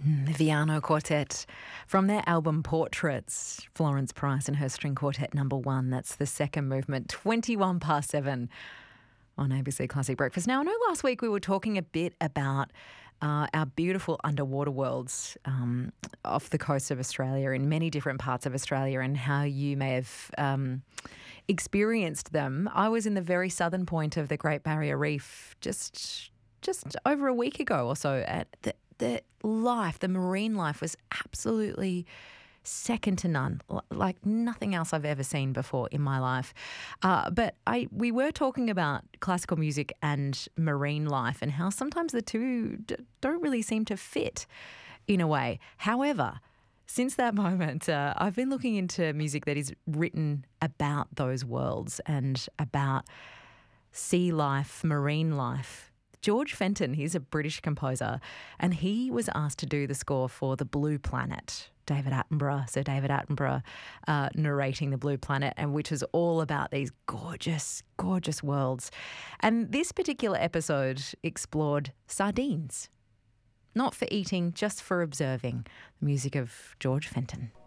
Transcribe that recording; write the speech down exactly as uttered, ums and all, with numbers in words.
The Viano Quartet from their album Portraits, Florence Price and her string quartet number one. That's the second movement, twenty-one past seven on A B C Classic Breakfast. Now, I know last week we were talking a bit about uh, our beautiful underwater worlds um, off the coast of Australia, in many different parts of Australia, and how you may have um, experienced them. I was in the very southern point of the Great Barrier Reef just just over a week ago or so. At the, the life, the marine life was absolutely second to none, like nothing else I've ever seen before in my life. Uh, but I we were talking about classical music and marine life and how sometimes the two d- don't really seem to fit in a way. However, since that moment, uh, I've been looking into music that is written about those worlds and about sea life, marine life. George Fenton, he's a British composer, and he was asked to do the score for The Blue Planet. David Attenborough, Sir David Attenborough, uh, narrating The Blue Planet, and which was all about these gorgeous, gorgeous worlds. And this particular episode explored sardines. Not for eating, just for observing. The music of George Fenton.